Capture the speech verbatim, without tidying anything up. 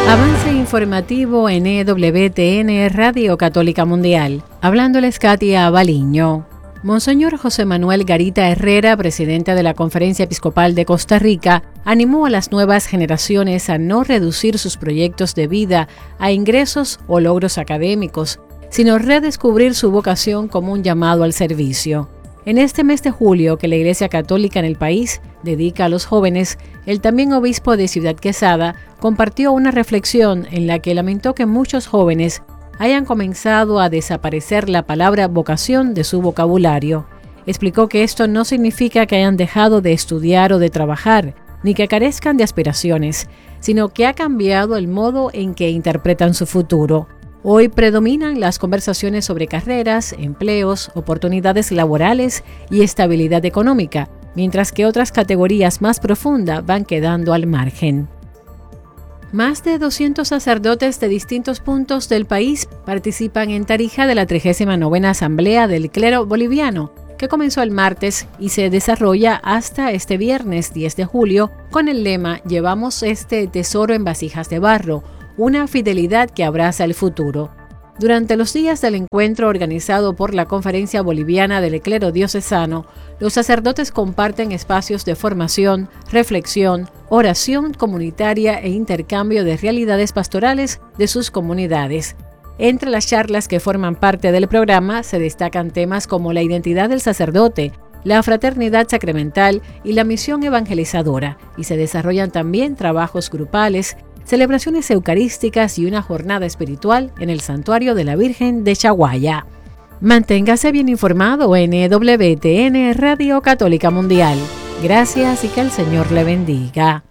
Avance informativo en E W T N Radio Católica Mundial. Hablándoles Katia Baliño. Monseñor José Manuel Garita Herrera, presidente de la Conferencia Episcopal de Costa Rica, animó a las nuevas generaciones a no reducir sus proyectos de vida a ingresos o logros académicos, sino redescubrir su vocación como un llamado al servicio. En este mes de julio que la Iglesia Católica en el país dedica a los jóvenes, el también obispo de Ciudad Quesada compartió una reflexión en la que lamentó que muchos jóvenes hayan comenzado a desaparecer la palabra vocación de su vocabulario. Explicó que esto no significa que hayan dejado de estudiar o de trabajar, ni que carezcan de aspiraciones, sino que ha cambiado el modo en que interpretan su futuro. Hoy predominan las conversaciones sobre carreras, empleos, oportunidades laborales y estabilidad económica, mientras que otras categorías más profundas van quedando al margen. Más de doscientos sacerdotes de distintos puntos del país participan en Tarija de la trigésima novena Asamblea del Clero Boliviano, que comenzó el martes y se desarrolla hasta este viernes diez de julio con el lema «Llevamos este tesoro en vasijas de barro, una fidelidad que abraza el futuro». Durante los días del encuentro organizado por la Conferencia Boliviana del Clero Diocesano, los sacerdotes comparten espacios de formación, reflexión, oración comunitaria e intercambio de realidades pastorales de sus comunidades. Entre las charlas que forman parte del programa se destacan temas como la identidad del sacerdote, la fraternidad sacramental y la misión evangelizadora, y se desarrollan también trabajos grupales, celebraciones eucarísticas y una jornada espiritual en el Santuario de la Virgen de Chaguaya. Manténgase bien informado en E W T N Radio Católica Mundial. Gracias y que el Señor le bendiga.